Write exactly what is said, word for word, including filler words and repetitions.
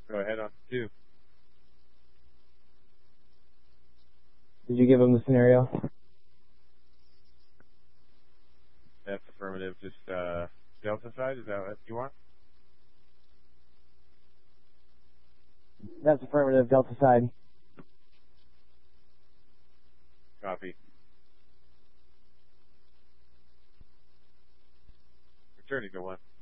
Go ahead on two. Did you give him the scenario? That's affirmative. Just uh, Delta side, is that what you want? That's affirmative, Delta side. Copy. Returning to one.